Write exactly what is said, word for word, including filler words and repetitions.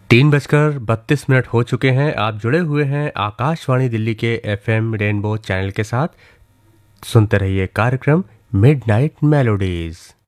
तीन बजकर बत्तीस मिनट हो चुके हैं। आप जुड़े हुए हैं आकाशवाणी दिल्ली के एफएम रेनबो चैनल के साथ। सुनते रहिए कार्यक्रम मिडनाइट मेलोडीज।